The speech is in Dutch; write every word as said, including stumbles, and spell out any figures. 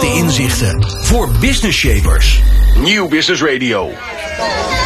laatste inzichten voor business shapers. Nieuw Business Radio.